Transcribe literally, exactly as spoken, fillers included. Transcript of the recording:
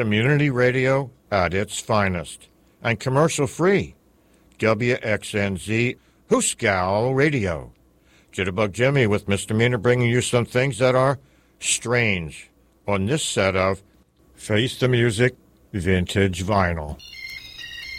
community radio at its finest, and commercial-free. W X N Z Hooskow Radio. Jitterbug Jimmy with Misdemeanor bringing you some things that are strange on this set of Face the Music Vintage Vinyl.